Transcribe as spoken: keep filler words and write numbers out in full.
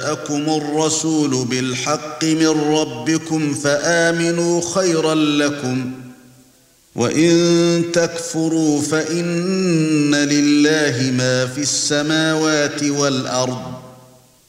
جاءكم الرسول بالحق من ربكم فآمنوا خيرا لكم وإن تكفروا فإن لله ما في السماوات والأرض